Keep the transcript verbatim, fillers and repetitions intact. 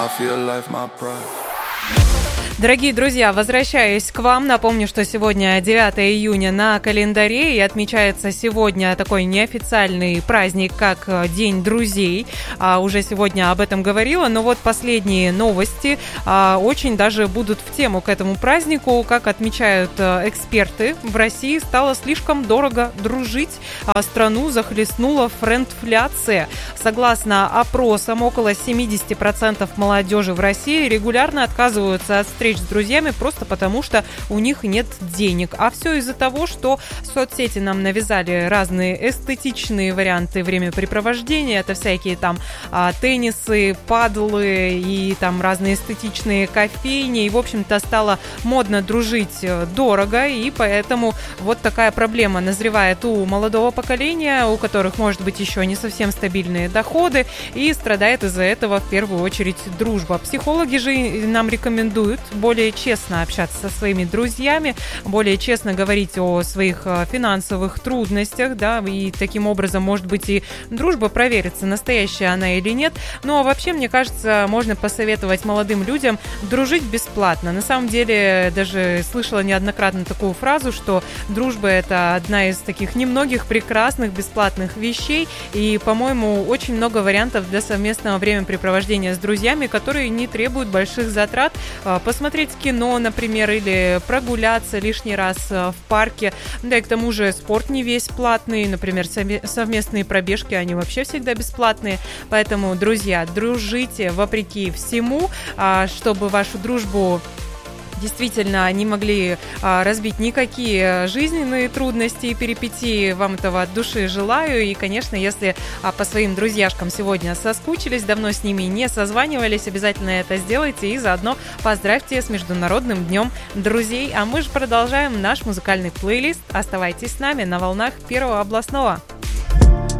Дорогие друзья, возвращаясь к вам, напомню, что сегодня девятое июня на календаре, и отмечается сегодня такой неофициальный праздник, как День друзей. А, уже сегодня об этом говорила, но вот последние новости а, очень даже будут в тему к этому празднику. Как отмечают а, эксперты, в России стало слишком дорого дружить, а страну захлестнула френдфляция. Согласно опросам, около семьдесят процентов молодежи в России регулярно отказываются от встреч с друзьями просто потому, что у них нет денег. А все из-за того, что соцсети нам навязали разные эстетичные варианты времяпрепровождения. Это всякие там а, теннисы, падлы и там разные эстетичные кофейни. И, в общем-то, стало модно дружить дорого, и поэтому вот такая проблема назревает у молодого поколения, у которых, может быть, еще не совсем стабильные доходы, и страдает из-за этого в первую очередь дружба. Психологи же нам рекомендуют более честно общаться со своими друзьями, более честно говорить о своих финансовых трудностях, да, и таким образом, может быть, и дружба проверится, настоящая она или нет. Но вообще, мне кажется, можно посоветовать молодым людям дружить бесплатно. На самом деле, даже слышала неоднократно такую фразу, что дружба – это одна из таких немногих прекрасных бесплатных вещей, и, по-моему, очень много вариантов для совместного времяпрепровождения с друзьями, которые не требуют больших затрат. Посмотреть кино, например, или прогуляться лишний раз в парке. Да и к тому же спорт не весь платный, например, совместные пробежки, они вообще всегда бесплатные. Поэтому, друзья, дружите вопреки всему, чтобы вашу дружбу действительно не могли а, разбить никакие жизненные трудности и перипетии. Вам этого от души желаю. И, конечно, если а, по своим друзьяшкам сегодня соскучились, давно с ними не созванивались, обязательно это сделайте и заодно поздравьте с Международным днем друзей. А мы же продолжаем наш музыкальный плейлист. Оставайтесь с нами на волнах Первого областного.